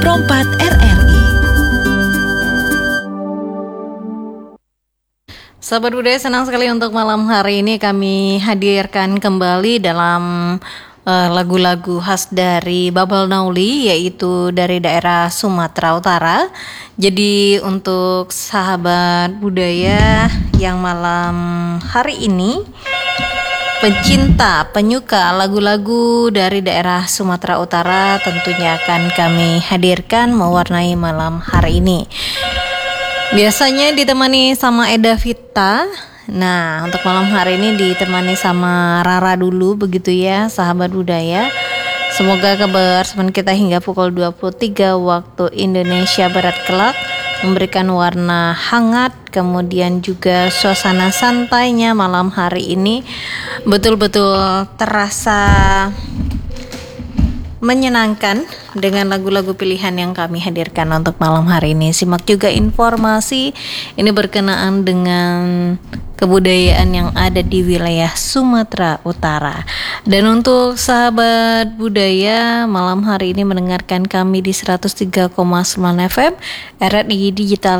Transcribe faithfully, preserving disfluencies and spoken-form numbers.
Seperempat R R I. Sahabat budaya, senang sekali untuk malam hari ini kami hadirkan kembali dalam uh, lagu-lagu khas dari Babal Nauli, yaitu dari daerah Sumatera Utara. Jadi untuk sahabat budaya yang malam hari ini pencinta, penyuka lagu-lagu dari daerah Sumatera Utara tentunya akan kami hadirkan mewarnai malam hari ini. Biasanya ditemani sama Eda Vita. Nah, untuk malam hari ini ditemani sama Rara dulu, begitu ya sahabat budaya. Semoga kebersamaan kita hingga pukul dua puluh tiga waktu Indonesia Barat kelak memberikan warna hangat, kemudian juga suasana santainya malam hari ini betul-betul terasa menyenangkan dengan lagu-lagu pilihan yang kami hadirkan untuk malam hari ini. Simak juga informasi ini berkenaan dengan kebudayaan yang ada di wilayah Sumatera Utara. Dan untuk sahabat budaya malam hari ini mendengarkan kami di seratus tiga koma sembilan F M R R I Digital